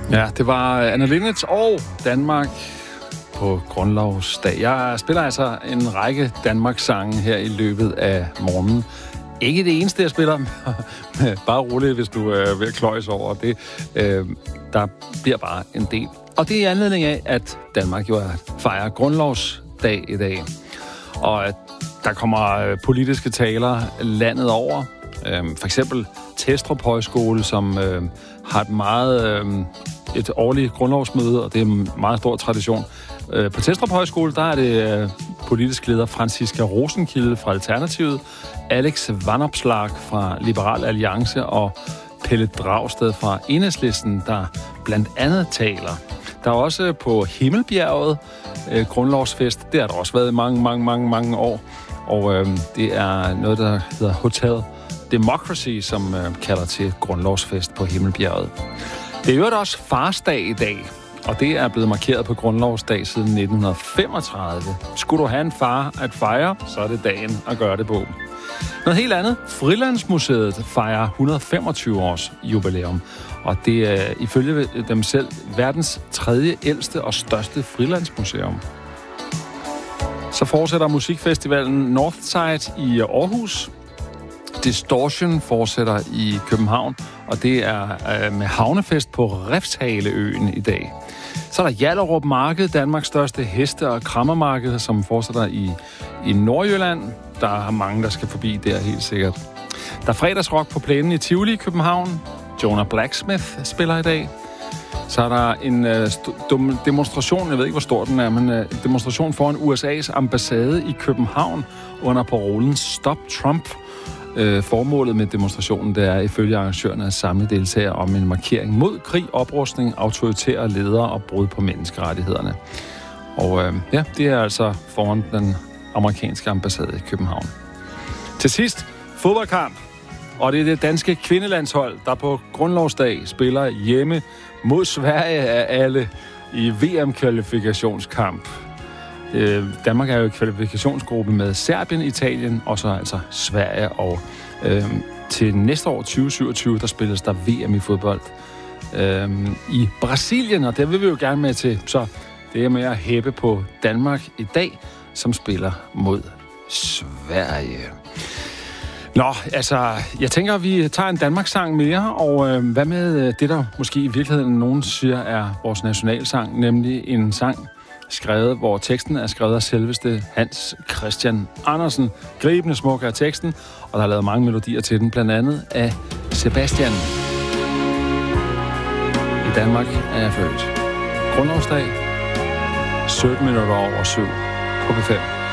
Ja, det var Anna Linnet og Danmark på grundlovsdag. Jeg spiller altså en række Danmarks-sange her i løbet af morgenen. Ikke det eneste, jeg spiller. Bare roligt, hvis du er ved at kløjse over det. Der bliver bare en del. Og det er i anledning af, at Danmark jo fejrer grundlovsdag i dag. Og at der kommer politiske taler landet over. For eksempel Testrup Højskole, som har et årligt grundlovsmøde, og det er en meget stor tradition. På Testrup Højskole, der er det politisk leder Franciska Rosenkilde fra Alternativet, Alex Vanopslagh fra Liberal Alliance og Pelle Dragsted fra Enhedslisten, der blandt andet taler. Der er også på Himmelbjerget grundlovsfest. Det har der også været i mange år. Og det er noget, der hedder Hotel Democracy, som kalder til grundlovsfest på Himmelbjerget. Det er jo også farsdag i dag, og det er blevet markeret på grundlovsdag siden 1935. Skulle du have en far at fejre, så er det dagen at gøre det på. Noget helt andet. Frilandsmuseet fejrer 125 års jubilæum, og det er ifølge dem selv verdens tredje ældste og største frilandsmuseum. Så fortsætter musikfestivalen Northside i Aarhus. Distortion fortsætter i København, og det er med havnefest på Refshaleøen i dag. Så er der Hjallerup Marked, Danmarks største heste- og krammermarked, som fortsætter i Nordjylland. Der er mange, der skal forbi der, helt sikkert. Der er fredagsrock på plænen i Tivoli i København. Jonah Blacksmith spiller i dag. Så er der en demonstration, jeg ved ikke, hvor stor den er, men en demonstration foran USA's ambassade i København under parolen Stop Trump. Formålet med demonstrationen, det er ifølge arrangørerne at samle deltagere om en markering mod krig, oprustning, autoritære ledere og brud på menneskerettighederne. Og det er altså foran den amerikanske ambassade i København. Til sidst, fodboldkamp. Og det er det danske kvindelandshold, der på grundlovsdag spiller hjemme mod Sverige af alle i VM-kvalifikationskamp. Danmark er jo i kvalifikationsgruppe med Serbien, Italien og så altså Sverige. Og til næste år, 2027, der spilles der VM i fodbold i Brasilien, og det vil vi jo gerne med til. Så det er med at hæppe på Danmark i dag, som spiller mod Sverige. Nå, altså, jeg tænker, at vi tager en Danmarks-sang mere, og hvad med det, der måske i virkeligheden nogen siger er vores nationalsang, nemlig en sang, hvor teksten er skrevet af selveste Hans Christian Andersen. Gribende smuk er teksten, og der er lavet mange melodier til den, blandt andet af Sebastian. I Danmark er jeg født. Grundlovsdag, 17 minutter over 7 på P5.